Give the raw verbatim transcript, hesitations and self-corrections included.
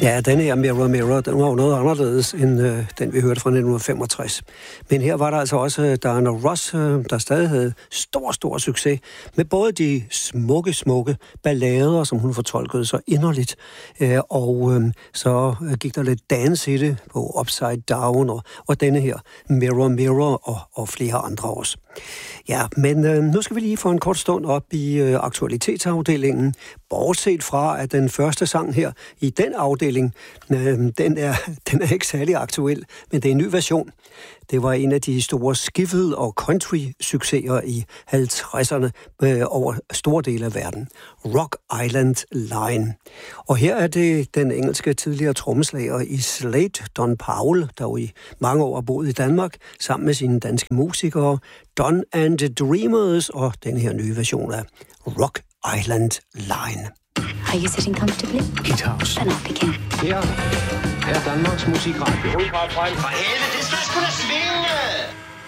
Ja, den her Mirror Mirror, den var jo noget anderledes end øh, den, vi hørte fra nitten femogtres. Men her var der altså også Diana Ross, øh, der stadig havde stor, stor succes med både de smukke, smukke ballader, som hun fortolkede så inderligt, øh, og øh, så gik der lidt dance i det på Upside Down, og, og denne her Mirror Mirror og, og flere andre også. Ja, men øh, nu skal vi lige få en kort stund op i øh, aktualitetsafdelingen. Bortset fra, at den første sang her i den afdeling, øh, den, er, den er ikke særlig aktuel, men det er en ny version. Det var en af de store skiffle- og country-succeser i halvtredserne øh, over store dele af verden. Rock Island Line. Og her er det den engelske tidligere trommeslager i Slade, Don Powell, der jo i mange år har boet i Danmark, sammen med sine danske musikere, Don and the Dreamers, og den her nye version af Rock Island Line. Are you sitting comfortably? Hit House. Then I'll begin. Her er Danmarks Musikradio. For helvede, det skal sgu da svinge!